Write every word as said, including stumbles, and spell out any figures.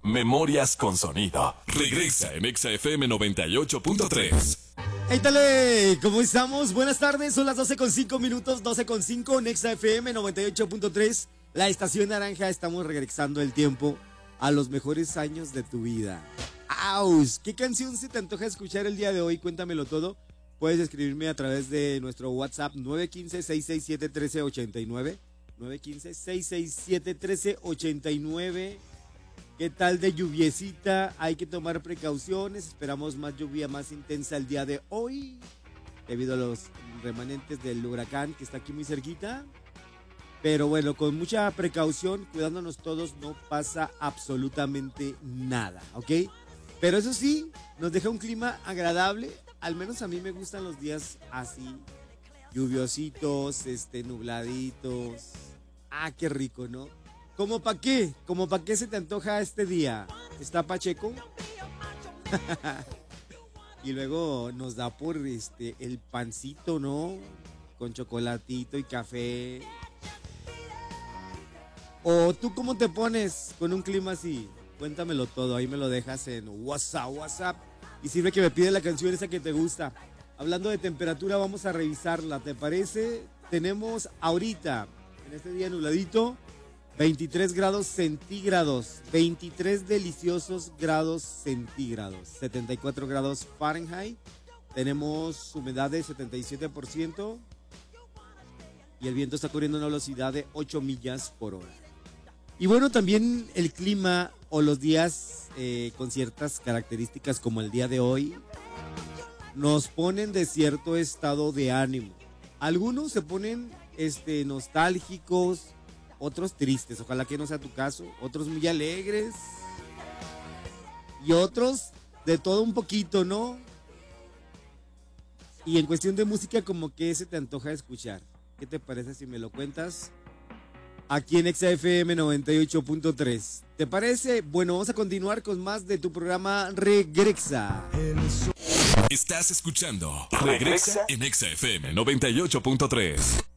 Memorias con sonido. Regresa en Exa F M noventa y ocho punto tres. ¡Hey, tale! ¿Cómo estamos? Buenas tardes, son las doce con cinco minutos, doce con cinco en Exa F M noventa y ocho punto tres. La estación naranja, estamos regresando el tiempo a los mejores años de tu vida. ¡Aus! ¿Qué canción se te antoja escuchar el día de hoy? Cuéntamelo todo. Puedes escribirme a través de nuestro WhatsApp nueve uno cinco, seis seis siete, uno tres ocho nueve. nueve uno cinco, seis seis siete, uno tres ocho nueve. ¿Qué tal de lluviecita? Hay que tomar precauciones. Esperamos más lluvia más intensa el día de hoy, debido a los remanentes del huracán que está aquí muy cerquita. Pero bueno, con mucha precaución, cuidándonos todos, no pasa absolutamente nada, ¿ok? Pero eso sí, nos deja un clima agradable. Al menos a mí me gustan los días así, lluviositos, este, nubladitos. Ah, qué rico, ¿no? ¿Cómo pa' qué? ¿Cómo pa' qué se te antoja este día? ¿Está Pacheco? Y luego nos da por este el pancito, ¿no? Con chocolatito y café. ¿O tú cómo te pones con un clima así? Cuéntamelo todo, ahí me lo dejas en WhatsApp, WhatsApp. Y sirve que me pide la canción esa que te gusta. Hablando de temperatura, vamos a revisarla, ¿te parece? Tenemos ahorita, en este día nubladito, veintitrés grados centígrados, veintitrés deliciosos grados centígrados, setenta y cuatro grados Fahrenheit. Tenemos humedad de setenta y siete por ciento y el viento está corriendo a una velocidad de ocho millas por hora. Y bueno, también el clima o los días eh, con ciertas características como el día de hoy nos ponen de cierto estado de ánimo. Algunos se ponen este, nostálgicos, otros tristes, ojalá que no sea tu caso, otros muy alegres y otros de todo un poquito, ¿no? Y en cuestión de música, ¿como que se te antoja escuchar? ¿Qué te parece si me lo cuentas? Aquí en Exa F M noventa y ocho punto tres. ¿Te parece? Bueno, vamos a continuar con más de tu programa Regresa. Estás escuchando Regresa en Exa F M noventa y ocho punto tres.